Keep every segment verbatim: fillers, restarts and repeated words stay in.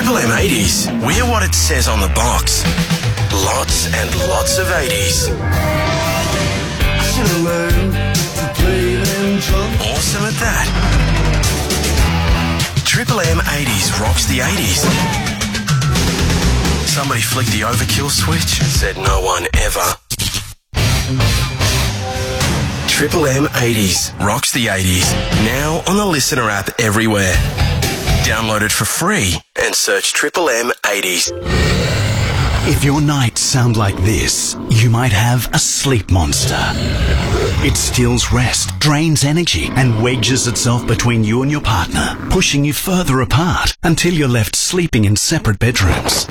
Triple M eighties. We're what it says on the box. Lots and lots of eighties. Awesome at that. Triple M eighties rocks the eighties. Somebody flicked the overkill switch and said no one ever. Triple M eighties rocks the eighties. Now on the Listener app everywhere. Download it for free and search Triple M eighties. If your nights sound like this, you might have a sleep monster. It steals rest, drains energy, and wedges itself between you and your partner, pushing you further apart until you're left sleeping in separate bedrooms.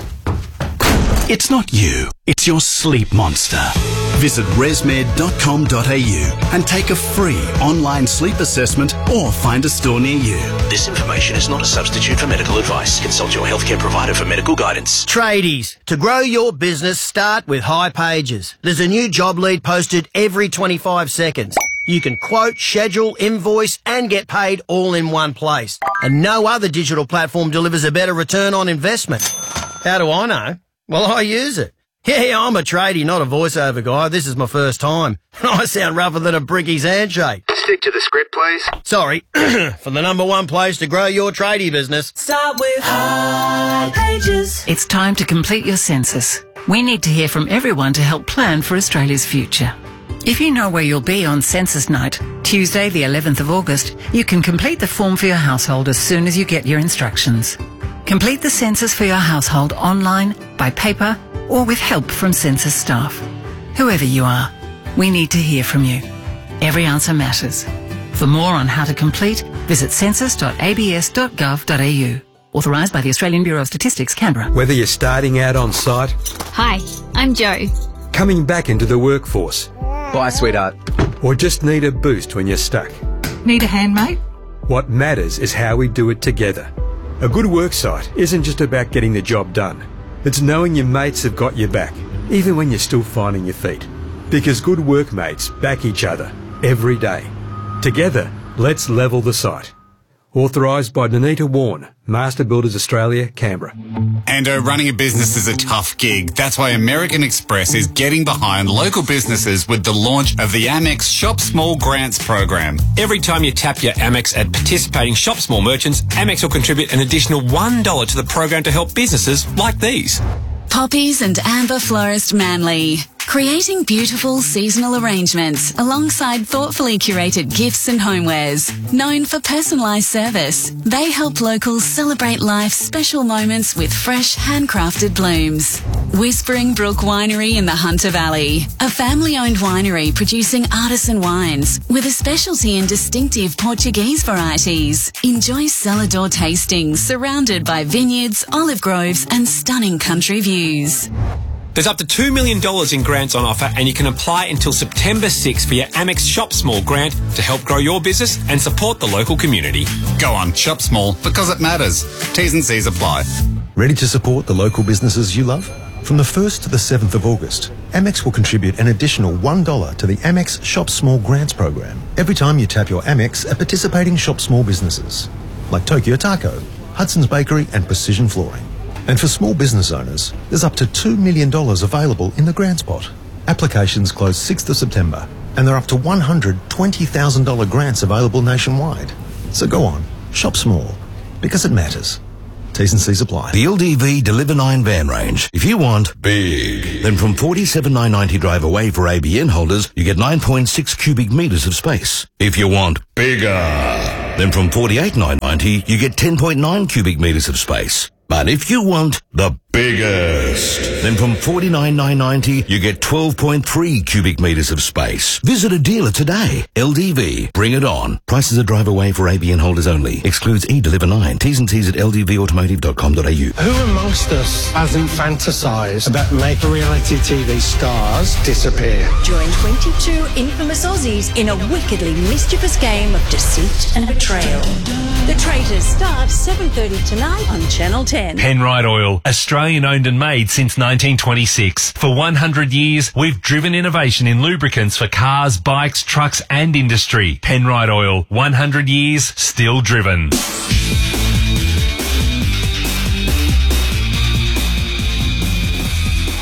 It's not you, it's your sleep monster. Visit resmed dot com dot a u and take a free online sleep assessment or find a store near you. This information is not a substitute for medical advice. Consult your healthcare provider for medical guidance. Tradies, to grow your business, start with High Pages. There's a new job lead posted every twenty-five seconds. You can quote, schedule, invoice and get paid all in one place. And no other digital platform delivers a better return on investment. How do I know? Well, I use it. Yeah, I'm a tradie, not a voiceover guy. This is my first time. I sound rougher than a bricky's handshake. Stick to the script, please. Sorry. For the number one place to grow your tradie business. Start with High Pages. It's time to complete your census. We need to hear from everyone to help plan for Australia's future. If you know where you'll be on census night, Tuesday the eleventh of August, you can complete the form for your household as soon as you get your instructions. Complete the census for your household online, by paper, or with help from census staff. Whoever you are, we need to hear from you. Every answer matters. For more on how to complete, visit census dot a b s dot gov dot a u. Authorised by the Australian Bureau of Statistics, Canberra. Whether you're starting out on site... Hi, I'm Jo. ...coming back into the workforce... Bye, sweetheart. ...or just need a boost when you're stuck. Need a hand, mate? What matters is how we do it together. A good worksite isn't just about getting the job done. It's knowing your mates have got your back, even when you're still finding your feet. Because good workmates back each other every day. Together, let's level the site. Authorised by Danita Warren, Master Builders Australia, Canberra. And uh, running a business is a tough gig. That's why American Express is getting behind local businesses with the launch of the Amex Shop Small Grants program. Every time you tap your Amex at participating Shop Small merchants, Amex will contribute an additional one dollar to the program to help businesses like these. Poppies and Amber Florist Manly. Creating beautiful seasonal arrangements alongside thoughtfully curated gifts and homewares. Known for personalised service, they help locals celebrate life's special moments with fresh, handcrafted blooms. Whispering Brook Winery in the Hunter Valley. A family-owned winery producing artisan wines with a specialty in distinctive Portuguese varieties. Enjoy cellar door tastings surrounded by vineyards, olive groves and stunning country views. There's up to two million dollars in grants on offer and you can apply until September sixth for your Amex Shop Small grant to help grow your business and support the local community. Go on, shop small because it matters. T's and C's apply. Ready to support the local businesses you love? From the first to the seventh of August, Amex will contribute an additional one dollar to the Amex Shop Small Grants program every time you tap your Amex at participating Shop Small businesses like Tokyo Taco, Hudson's Bakery and Precision Flooring. And for small business owners, there's up to two million dollars available in the grants pot. Applications close sixth of September, and there are up to one hundred twenty thousand dollars grants available nationwide. So go on, shop small, because it matters. T's and C's apply. The L D V Deliver nine van range. If you want big, then from forty-seven thousand nine hundred ninety drive away for A B N holders, you get nine point six cubic metres of space. If you want bigger, then from forty-eight thousand nine hundred ninety, you get ten point nine cubic metres of space. But if you want the biggest, then from forty-nine thousand nine hundred ninety, you get twelve point three cubic metres of space. Visit a dealer today. L D V, bring it on. Prices are drive away for A B N holders only. Excludes E-Deliver nine. T's and C's at l d v automotive dot com dot a u. Who amongst us hasn't fantasised about making reality T V stars disappear? Join twenty-two infamous Aussies in a wickedly mischievous game of deceit and betrayal. The Traitors starts seven thirty tonight on Channel ten. Penrite Oil, Australian owned and made since nineteen twenty-six. For one hundred years, we've driven innovation in lubricants for cars, bikes, trucks and industry. Penrite Oil, one hundred years, still driven.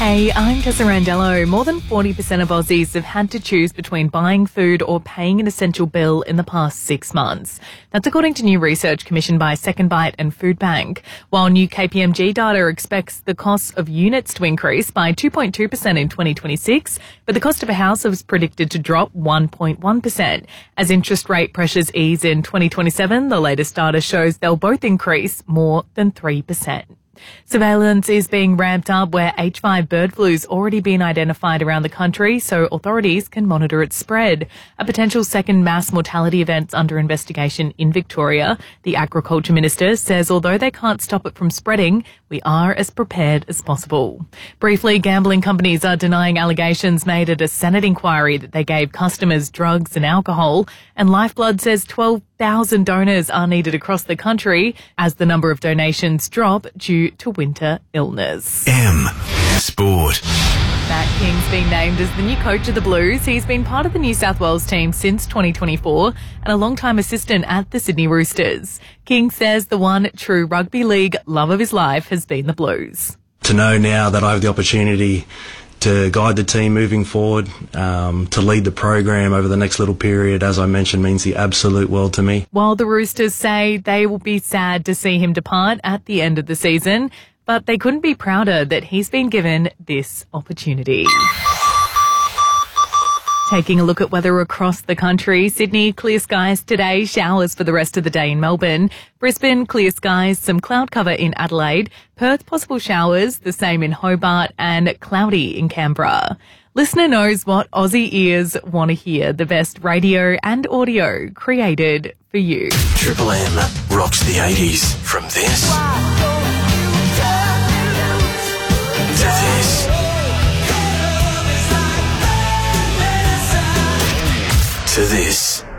Hey, I'm Tessa Randello. More than forty percent of Aussies have had to choose between buying food or paying an essential bill in the past six months. That's according to new research commissioned by Second Bite and Food Bank. While new K P M G data expects the cost of units to increase by two point two percent in twenty twenty-six, but the cost of a house is predicted to drop one point one percent. As interest rate pressures ease in twenty twenty-seven, the latest data shows they'll both increase more than three percent. Surveillance is being ramped up where H five bird flu's already been identified around the country so authorities can monitor its spread. A potential second mass mortality event's under investigation in Victoria. The Agriculture Minister says although they can't stop it from spreading, we are as prepared as possible. Briefly, gambling companies are denying allegations made at a Senate inquiry that they gave customers drugs and alcohol, and Lifeblood says twelve thousand donors are needed across the country as the number of donations drop due to winter illness. M Sport. Matt King's been named as the new coach of the Blues. He's been part of the New South Wales team since twenty twenty-four and a long-time assistant at the Sydney Roosters. King says the one true rugby league love of his life has been the Blues. To know now that I have the opportunity to guide the team moving forward, um, to lead the program over the next little period, as I mentioned, means the absolute world to me. While the Roosters say they will be sad to see him depart at the end of the season, but they couldn't be prouder that he's been given this opportunity. Taking a look at weather across the country, Sydney, clear skies today, showers for the rest of the day in Melbourne. Brisbane, clear skies, some cloud cover in Adelaide. Perth, possible showers, the same in Hobart, and cloudy in Canberra. Listener knows what Aussie ears want to hear, the best radio and audio created for you. Triple M rocks the eighties. From this to this. To this.